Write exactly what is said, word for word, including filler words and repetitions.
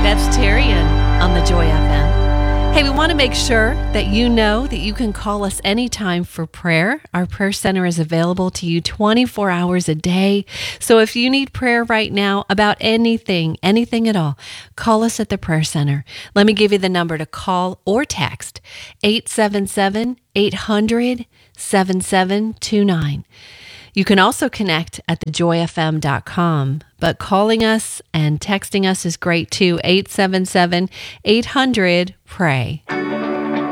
That's Terrian on the Joy F M. Hey, we want to make sure that you know that you can call us anytime for prayer. Our prayer center is available to you twenty-four hours a day. So if you need prayer right now about anything, anything at all, call us at the prayer center. Let me give you the number to call or text, eight seven seven, eight hundred, seven seven two nine. You can also connect at the joy f m dot com, but calling us and texting us is great too, eight seven seven, eight hundred, pray.